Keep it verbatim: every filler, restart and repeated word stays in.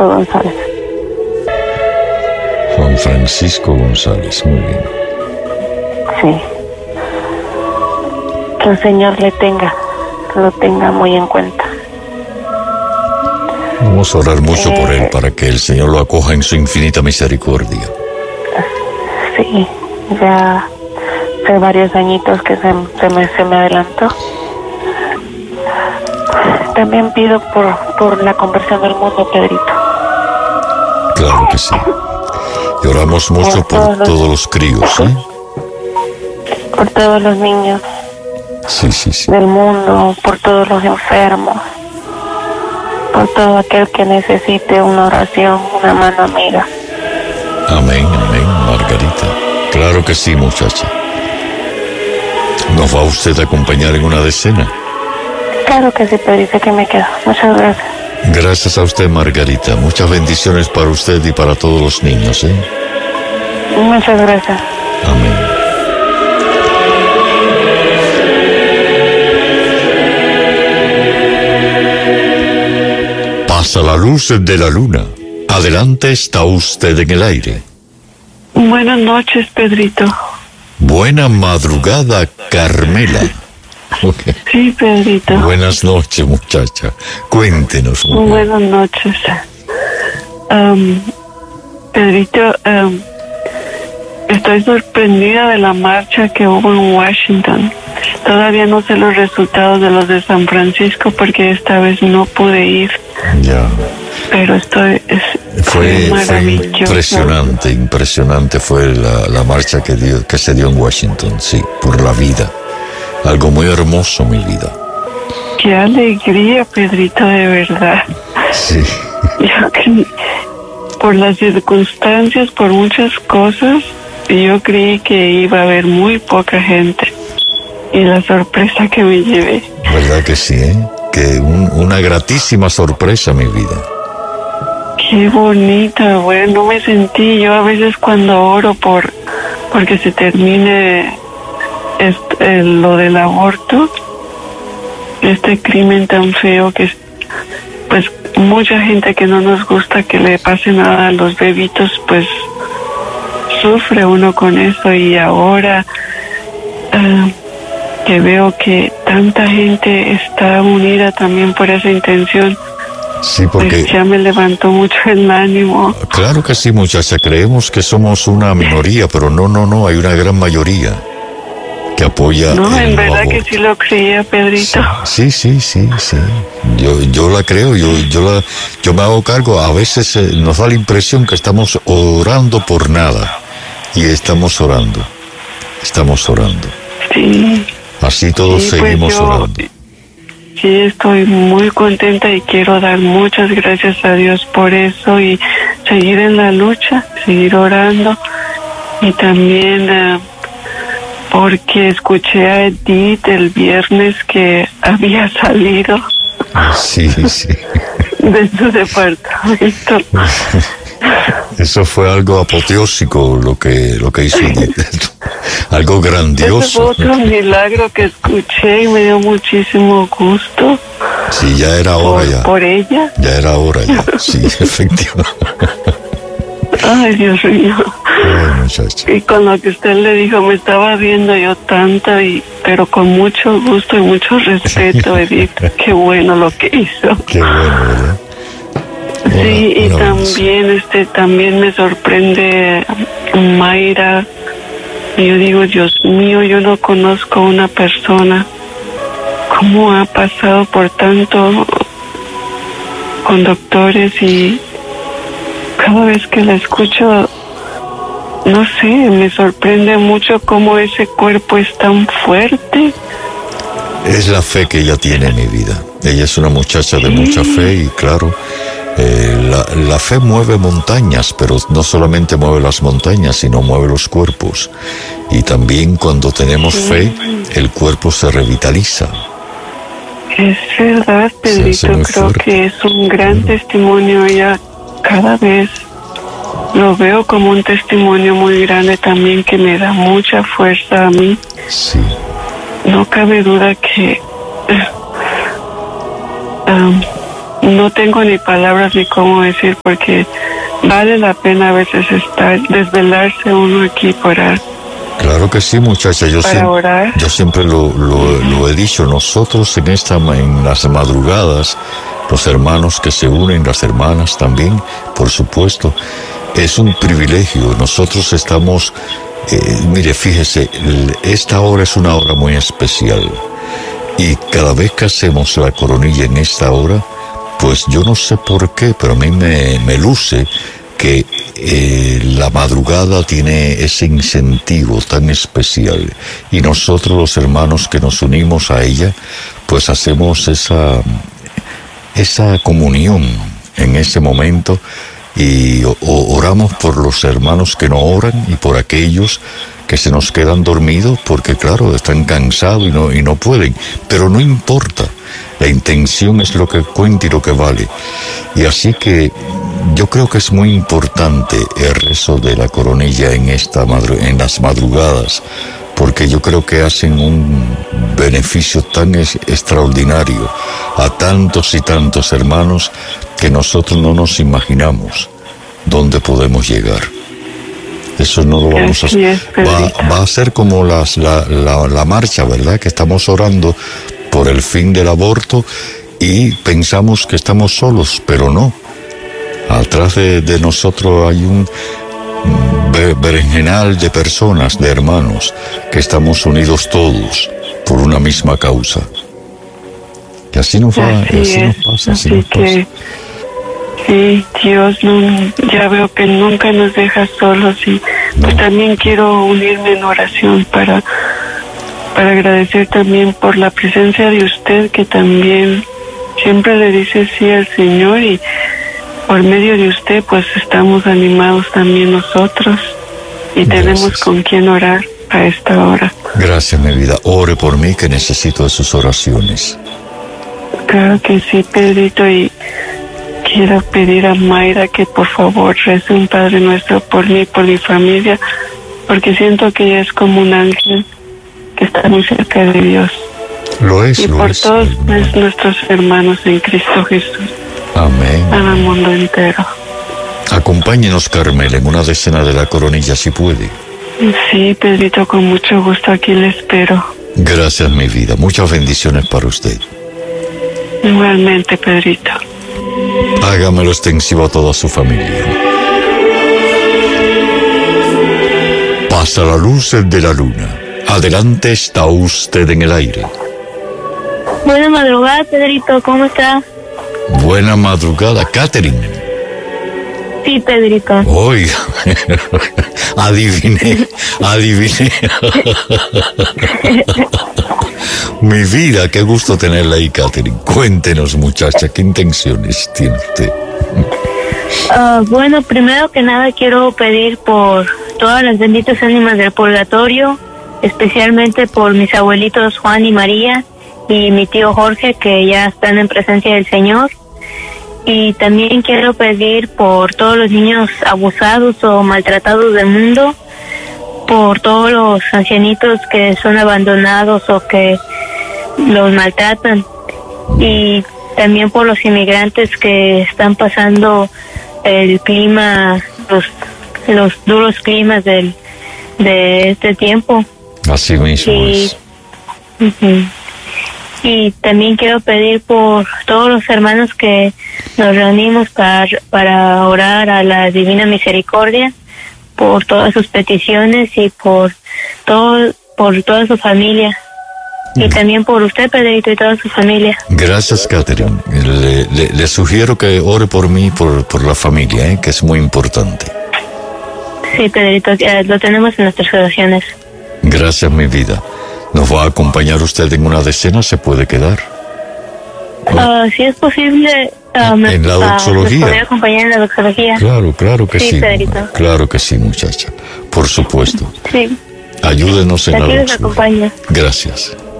Francisco González. Juan Francisco González, muy bien. Sí. Que el Señor le tenga, lo tenga muy en cuenta. Vamos a orar mucho eh, por él para que el Señor lo acoja en su infinita misericordia. Sí, ya hace varios añitos que se, se, me, se me adelantó. También pido por, por la conversión del mundo, Pedrito. Claro que sí. Y oramos mucho por, por todos, todos los, los críos, ¿eh? Por todos los niños sí, sí, sí. del mundo, por todos los enfermos, por todo aquel que necesite una oración, una mano amiga. Amén, amén, Margarita. Claro que sí, muchacha. ¿Nos va usted a acompañar en una decena? Claro que sí, Pedrito, que me quedo. Muchas gracias. Gracias a usted, Margarita. Muchas bendiciones para usted y para todos los niños, ¿eh? Muchas gracias. Amén. Pasa la luz de la luna. Adelante, está usted en el aire. Buenas noches, Pedrito. Buena madrugada, Carmela. Okay. Sí, Pedrito. Buenas noches, muchacha. Cuéntenos. Buenas noches. Um, Pedrito, um, estoy sorprendida de la marcha que hubo en Washington. Todavía no sé los resultados de los de San Francisco porque esta vez no pude ir. Ya. Pero estoy... Es, fue, fue impresionante, impresionante fue la, la marcha que, dio, que se dio en Washington, sí, por la vida. Algo muy hermoso, mi vida. Qué alegría, Pedrito, de verdad. Sí. Yo creí, por las circunstancias, por muchas cosas, yo creí que iba a haber muy poca gente. Y la sorpresa que me llevé. ¿Verdad que sí, eh? Que un, una gratísima sorpresa, mi vida. Qué bonita, bueno, no me sentí. Yo a veces cuando oro por porque se termine este, lo del aborto, este crimen tan feo que pues mucha gente que no nos gusta que le pase nada a los bebitos, pues sufre uno con eso. Y ahora uh, que veo que tanta gente está unida también por esa intención, sí, porque pues ya me levantó mucho el ánimo. Claro que sí, muchacha, creemos que somos una minoría, pero no, no, no, hay una gran mayoría que apoya. No, el en verdad aborto. Que sí lo creía, Pedrito. Sí, sí, sí, sí. Yo, yo la creo, yo, yo la, yo me hago cargo. A veces eh, nos da la impresión que estamos orando por nada y estamos orando, estamos orando. Sí. Así todos sí, seguimos pues yo, orando. Sí, estoy muy contenta y quiero dar muchas gracias a Dios por eso y seguir en la lucha, seguir orando y también uh, porque escuché a Edith el viernes que había salido. Sí, sí. De su departamento. Eso fue algo apoteósico lo que lo que hizo Edith. Algo grandioso. Ese fue otro milagro que escuché y me dio muchísimo gusto. Sí, ya era hora por, ya. Por ella. Ya era hora ya, sí, efectivamente. Ay, Dios mío. Ay, muchacho. Y con lo que usted le dijo, me estaba viendo yo tanto, y pero con mucho gusto y mucho respeto, Edith. Qué bueno lo que hizo. Qué bueno, ¿verdad? Una, sí, y una también, este, también me sorprende Mayra. Yo digo, Dios mío, yo no conozco a una persona cómo ha pasado por tanto con doctores y cada vez que la escucho, no sé, me sorprende mucho cómo ese cuerpo es tan fuerte. Es la fe que ella tiene en mi vida. Ella es una muchacha de mucha fe y claro, eh, la, la fe mueve montañas, pero no solamente mueve las montañas, sino mueve los cuerpos. Y también cuando tenemos sí. fe, el cuerpo se revitaliza. Es verdad, Pedrito, creo fuerte. Que es un gran mm. testimonio. Ella cada vez lo veo como un testimonio muy grande también que me da mucha fuerza a mí. Sí. No cabe duda que um, no tengo ni palabras ni cómo decir, porque vale la pena a veces estar, desvelarse uno aquí por orar. Claro que sí, muchacha. Yo, Para siempre, orar. yo siempre lo, lo, lo he dicho. Nosotros en esta, en las madrugadas, los hermanos que se unen, las hermanas también, por supuesto, es un privilegio. Nosotros estamos, eh, mire, fíjese, esta hora es una hora muy especial. Y cada vez que hacemos la coronilla en esta hora, pues yo no sé por qué, pero a mí me, me luce que eh, la madrugada tiene ese incentivo tan especial, y nosotros los hermanos que nos unimos a ella, pues hacemos esa, esa comunión en ese momento, y o, oramos por los hermanos que no oran y por aquellos que se nos quedan dormidos porque claro, están cansados y no, y no pueden, pero no importa, la intención es lo que cuenta y lo que vale. Y así que yo creo que es muy importante el rezo de la coronilla en, esta madru- en las madrugadas, porque yo creo que hacen un beneficio tan es- extraordinario a tantos y tantos hermanos que nosotros no nos imaginamos dónde podemos llegar. Eso no lo vamos a hacer. Va, va a ser como las, la, la, la marcha, ¿verdad? Que estamos orando por el fin del aborto y pensamos que estamos solos, pero no. Atrás de, de nosotros hay un berenjenal de personas, de hermanos, que estamos unidos todos por una misma causa. Y así nos va, Así, así es. nos pasa, así, Así nos pasa. que, sí, Dios no, ya veo que nunca nos deja solos, y pues No. también quiero unirme en oración para, para agradecer también por la presencia de usted, que también siempre le dice sí al Señor, y por medio de usted pues estamos animados también nosotros y Gracias. tenemos con quién orar a esta hora. Gracias, mi vida. Ore por mí, que necesito de sus oraciones. Claro que sí, Pedrito, y quiero pedir a Mayra que por favor rece un Padre Nuestro por mí y por mi familia, porque siento que ella es como un ángel que está muy cerca de Dios. Lo es, Y lo por es. todos hermano. pues, nuestros hermanos en Cristo Jesús, Amén. al mundo entero. Acompáñenos, Carmela, en una decena de la coronilla, si puede. Sí, Pedrito, con mucho gusto aquí le espero. Gracias, mi vida. Muchas bendiciones para usted. Igualmente, Pedrito. Hágamelo extensivo a toda su familia. Pasa la luz de la luna. Adelante, está usted en el aire. Buena madrugada, Pedrito, ¿cómo está? Buena madrugada, Catherine. Sí, Pedrito. Oiga, adiviné, adiviné. Mi vida, qué gusto tenerla ahí, Catherine. Cuéntenos, muchacha, ¿qué intenciones tiene usted? Ah, bueno, primero que nada quiero pedir por todas las benditas ánimas del purgatorio, especialmente por mis abuelitos Juan y María y mi tío Jorge, que ya están en presencia del Señor. Y también quiero pedir por todos los niños abusados o maltratados del mundo, por todos los ancianitos que son abandonados o que los maltratan, y también por los inmigrantes que están pasando el clima, los, los duros climas del, de este tiempo. Así mismo Y, es. ujú. Y también quiero pedir por todos los hermanos que nos reunimos para, para orar a la Divina Misericordia, por todas sus peticiones y por todo, por toda su familia. Y también por usted, Pedrito, y toda su familia. Gracias, Catherine. Le, le, le sugiero que ore por mí, por, por la familia, ¿eh? Que es muy importante. Sí, Pedrito, eh, lo tenemos en nuestras oraciones. Gracias, mi vida. ¿Nos va a acompañar usted en una decena? ¿Se puede quedar? Uh, si es posible, uh, me, ¿En la uh, doxología? ¿me podría acompañar en la doxología? Claro, claro que Sí, sí. Pedrito. Claro que sí, muchacha. Por supuesto. Sí, Ayúdenos en la aquí les doxología. acompaño. Gracias.